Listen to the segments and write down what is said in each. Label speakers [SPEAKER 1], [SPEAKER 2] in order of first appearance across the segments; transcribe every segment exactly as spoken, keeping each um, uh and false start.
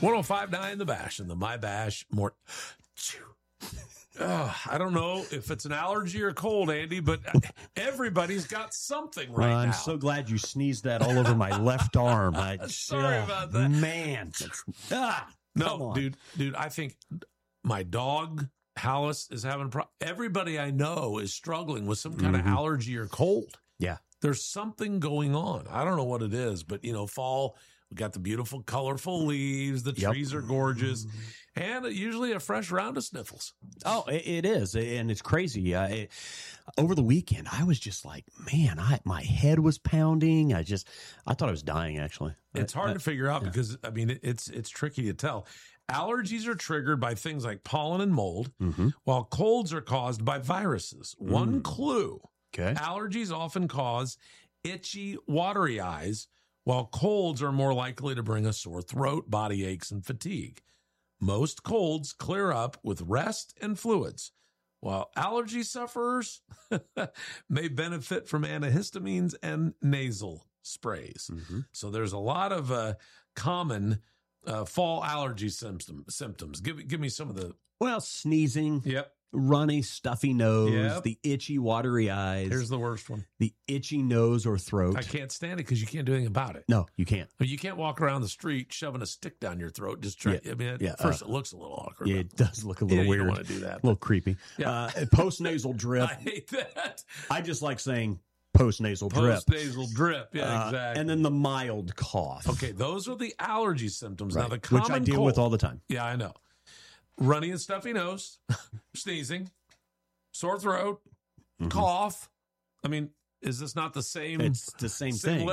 [SPEAKER 1] one oh five point nine The Bash and the My Bash more. Uh, I don't know if it's an allergy or cold, Andy, but everybody's got something right
[SPEAKER 2] well, I'm
[SPEAKER 1] now.
[SPEAKER 2] so glad you sneezed that all over my left arm. I,
[SPEAKER 1] Sorry
[SPEAKER 2] oh,
[SPEAKER 1] about that.
[SPEAKER 2] Man. Ah,
[SPEAKER 1] no, dude, dude, I think my dog, Hallis, is having a problem. Everybody I know is struggling with some kind mm-hmm. of allergy or cold.
[SPEAKER 2] Yeah.
[SPEAKER 1] There's something going on. I don't know what it is, but, you know, fall, we got the beautiful, colorful leaves. The
[SPEAKER 2] yep.
[SPEAKER 1] trees are gorgeous. And usually a fresh round of sniffles.
[SPEAKER 2] Oh, it, it is. And it's crazy. Uh, it, over the weekend, I was just like, man, I my head was pounding. I just, I thought I was dying, actually.
[SPEAKER 1] It's hard
[SPEAKER 2] I,
[SPEAKER 1] to figure out
[SPEAKER 2] yeah.
[SPEAKER 1] because, I mean, it, it's it's tricky to tell. Allergies are triggered by things like pollen and mold,
[SPEAKER 2] mm-hmm.
[SPEAKER 1] while colds are caused by viruses. Mm. One clue.
[SPEAKER 2] Okay.
[SPEAKER 1] Allergies often cause itchy, watery eyes, while colds are more likely to bring a sore throat, body aches, and fatigue. Most colds clear up with rest and fluids, while allergy sufferers may benefit from antihistamines and nasal sprays. Mm-hmm. So there's a lot of uh, common uh, fall allergy symptom, symptoms. Give, give me some of the...
[SPEAKER 2] Well, sneezing.
[SPEAKER 1] Yep.
[SPEAKER 2] Runny, stuffy nose,
[SPEAKER 1] yep.
[SPEAKER 2] the itchy, watery eyes.
[SPEAKER 1] Here's the worst one.
[SPEAKER 2] The itchy nose or throat.
[SPEAKER 1] I can't stand it because you can't do anything about it.
[SPEAKER 2] No, you can't.
[SPEAKER 1] I mean, you can't walk around the street shoving a stick down your throat. Just try.
[SPEAKER 2] Yeah.
[SPEAKER 1] I mean, at
[SPEAKER 2] yeah,
[SPEAKER 1] first
[SPEAKER 2] uh,
[SPEAKER 1] it looks a little awkward.
[SPEAKER 2] Yeah, it does look a little
[SPEAKER 1] yeah,
[SPEAKER 2] weird.
[SPEAKER 1] You don't want to do that.
[SPEAKER 2] A little creepy.
[SPEAKER 1] Yeah.
[SPEAKER 2] Uh, post-nasal drip.
[SPEAKER 1] I hate that.
[SPEAKER 2] I just like saying post-nasal drip.
[SPEAKER 1] Post-nasal drip. Yeah,
[SPEAKER 2] uh,
[SPEAKER 1] exactly.
[SPEAKER 2] And then the mild cough.
[SPEAKER 1] Okay, those are the allergy symptoms.
[SPEAKER 2] Right.
[SPEAKER 1] Now, the common
[SPEAKER 2] Which I deal
[SPEAKER 1] cold,
[SPEAKER 2] with all the time.
[SPEAKER 1] Yeah, I know. Runny and stuffy nose, sneezing, sore throat, mm-hmm. cough. I mean, is this not the same?
[SPEAKER 2] It's the same thing.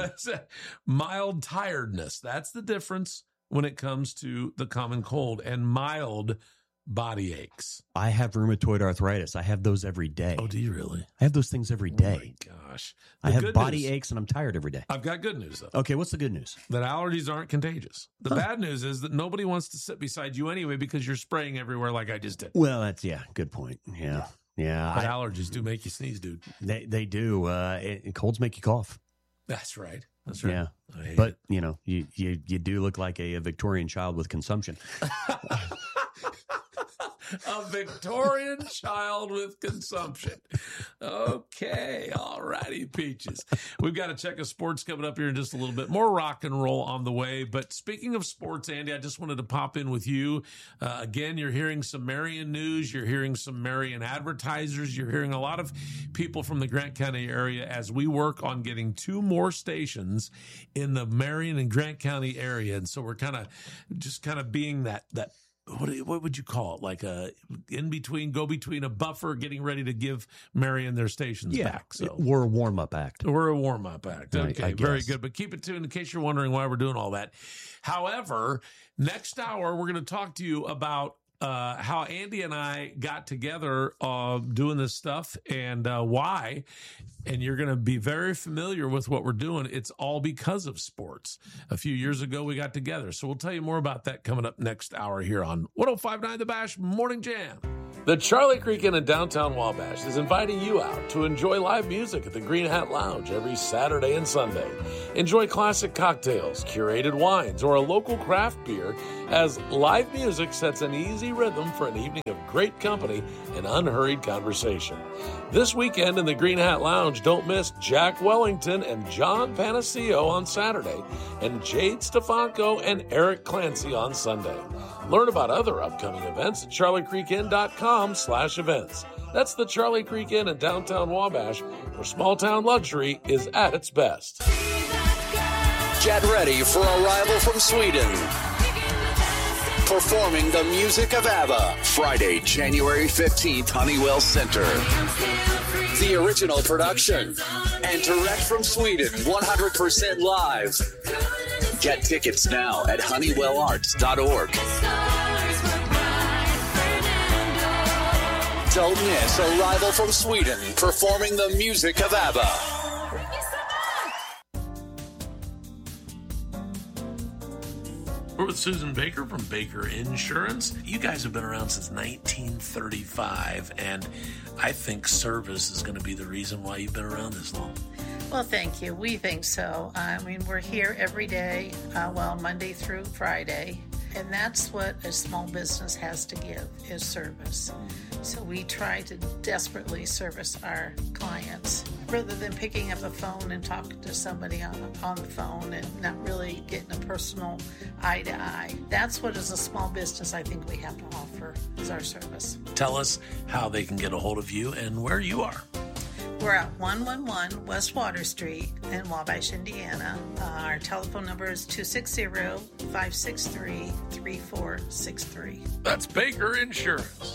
[SPEAKER 1] Mild tiredness. That's the difference when it comes to the common cold and mild body aches.
[SPEAKER 2] I have rheumatoid arthritis. I have those every day.
[SPEAKER 1] Oh, do you really?
[SPEAKER 2] I have those things every day.
[SPEAKER 1] Oh, my gosh.
[SPEAKER 2] The I have body news, aches and I'm tired every day.
[SPEAKER 1] I've got good news, though.
[SPEAKER 2] Okay, what's the good news?
[SPEAKER 1] That allergies aren't contagious. The huh. bad news is that nobody wants to sit beside you anyway because you're spraying everywhere like I just did.
[SPEAKER 2] Well, that's, yeah, good point. Yeah. Yeah.
[SPEAKER 1] But
[SPEAKER 2] I,
[SPEAKER 1] allergies do make you sneeze, dude.
[SPEAKER 2] They they do. Uh, it, colds make you cough.
[SPEAKER 1] That's right. That's right.
[SPEAKER 2] Yeah. But, it. you know, you, you, you do look like a, a Victorian child with consumption.
[SPEAKER 1] A Victorian child with consumption. Okay. All righty, Peaches. We've got a check of sports coming up here in just a little bit. More rock and roll on the way. But speaking of sports, Andy, I just wanted to pop in with you. Uh, again, you're hearing some Marion news. You're hearing some Marion advertisers. You're hearing a lot of people from the Grant County area as we work on getting two more stations in the Marion and Grant County area. And so we're kind of just kind of being that, that, What what would you call it? Like a in between, go between a buffer, getting ready to give Marion their stations
[SPEAKER 2] yeah,
[SPEAKER 1] back. So
[SPEAKER 2] we're a warm up act.
[SPEAKER 1] We're a warm up act. Okay,
[SPEAKER 2] I, I
[SPEAKER 1] very good. But keep it tuned in case you're wondering why we're doing all that. However, next hour we're going to talk to you about uh, how Andy and I got together uh, doing this stuff and uh, why. And you're going to be very familiar with what we're doing. It's all because of sports. A few years ago, we got together. So we'll tell you more about that coming up next hour here on one oh five point nine The Bash Morning Jam. The Charlie Creek Inn in downtown Wabash is inviting you out to enjoy live music at the Green Hat Lounge every Saturday and Sunday. Enjoy classic cocktails, curated wines, or a local craft beer as live music sets an easy rhythm for an evening of great company and unhurried conversation. This weekend in the Green Hat Lounge, don't miss Jack Wellington and John Panaccio on Saturday and Jade Stefanko and Eric Clancy on Sunday. Learn about other upcoming events at charliecreekin.com slash events. That's the Charlie Creek Inn in downtown Wabash, where small-town luxury is at its best.
[SPEAKER 3] Get ready for arrival from Sweden. Performing the music of ABBA, Friday, January fifteenth, Honeywell Center. The original production, and direct from Sweden, one hundred percent live. Get tickets now at honeywell arts dot org. Don't miss Arrival from Sweden, performing the music of ABBA.
[SPEAKER 1] We're with Susan Baker from Baker Insurance. You guys have been around since nineteen thirty-five, and I think service is going to be the reason why you've been around this long.
[SPEAKER 4] Well, thank you. We think so. I mean, we're here every day, uh, well, Monday through Friday. And that's what a small business has to give, is service. So we try to desperately service our clients rather than picking up the phone and talking to somebody on the, on the phone and not really getting a personal eye to eye. That's what, as a small business, I think we have to offer, is our service.
[SPEAKER 1] Tell us how they can get a hold of you and where you are.
[SPEAKER 4] We're at one one one West Water Street in Wabash, Indiana. Uh, our telephone number is two six zero, five six three, three four six three.
[SPEAKER 1] That's Baker Insurance.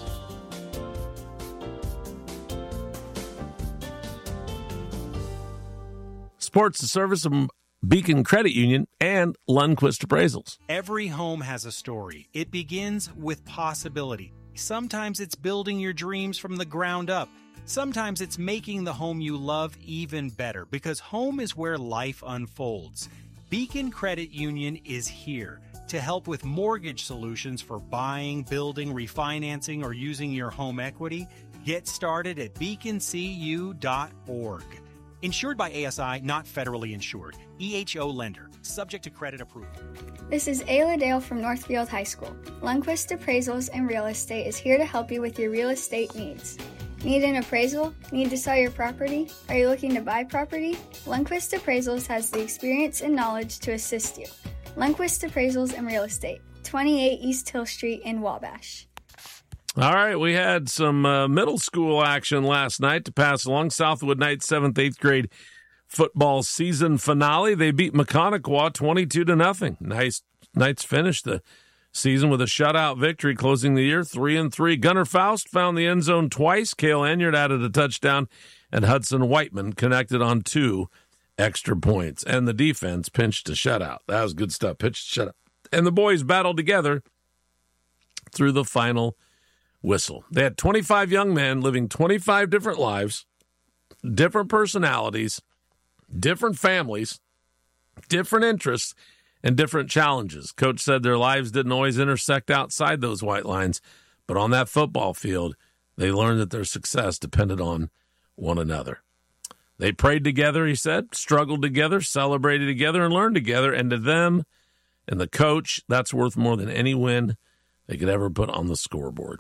[SPEAKER 1] Sports the service of Beacon Credit Union and Lundquist Appraisals.
[SPEAKER 5] Every home has a story. It begins with possibility. Sometimes it's building your dreams from the ground up. Sometimes it's making the home you love even better, because home is where life unfolds. Beacon Credit Union is here to help with mortgage solutions for buying, building, refinancing, or using your home equity. Get started at beacon c u dot org. Insured by A S I, not federally insured. E H O lender. Subject to credit approval.
[SPEAKER 6] This is Ayla Dale from Northfield High School. Lundquist Appraisals and Real Estate is here to help you with your real estate needs. Need an appraisal? Need to sell your property? Are you looking to buy property? Lundquist Appraisals has the experience and knowledge to assist you. Lundquist Appraisals and Real Estate, twenty-eight East Hill Street in Wabash.
[SPEAKER 1] All right, we had some uh, middle school action last night to pass along. Southwood Knights seventh, eighth grade football season finale. They beat Mechanicawa twenty-two to nothing. Nice Knights finished the season with a shutout victory, closing the year three and three. Gunnar Faust found the end zone twice. Cale Enyard added a touchdown, and Hudson Whiteman connected on two extra points. And the defense pinched a shutout. That was good stuff. Pitched a shutout. And the boys battled together through the final whistle. They had twenty-five young men living twenty-five different lives, different personalities, different families, different interests, and different challenges. Coach said their lives didn't always intersect outside those white lines, but on that football field, they learned that their success depended on one another. They prayed together, he said, struggled together, celebrated together, and learned together. And to them and the coach, that's worth more than any win they could ever put on the scoreboard.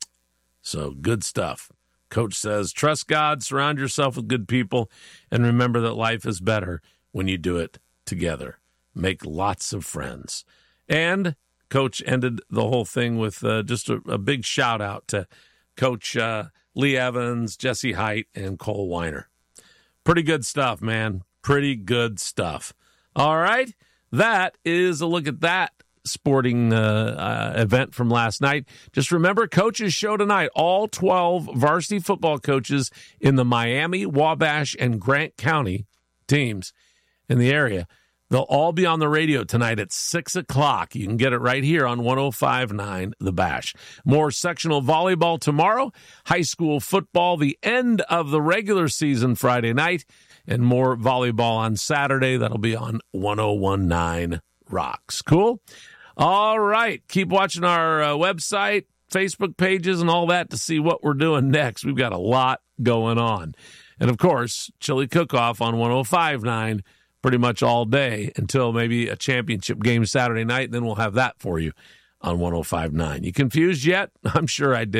[SPEAKER 1] So good stuff. Coach says, trust God, surround yourself with good people, and remember that life is better when you do it together. Make lots of friends. And Coach ended the whole thing with uh, just a, a big shout out to Coach uh, Lee Evans, Jesse Height, and Cole Weiner. Pretty good stuff, man. Pretty good stuff. All right. That is a look at that sporting uh, uh, event from last night. Just remember, coaches show tonight. All twelve varsity football coaches in the Miami, Wabash, and Grant County teams in the area. They'll all be on the radio tonight at six o'clock. You can get it right here on one oh five point nine The Bash. More sectional volleyball tomorrow, high school football, the end of the regular season Friday night, and more volleyball on Saturday. That'll be on one oh one point nine Rocks. Cool? All right. Keep watching our uh, website, Facebook pages, and all that to see what we're doing next. We've got a lot going on. And, of course, Chili Cook-Off on one oh five point nine pretty much all day until maybe a championship game Saturday night. Then we'll have that for you on one oh five point nine. You confused yet? I'm sure I did.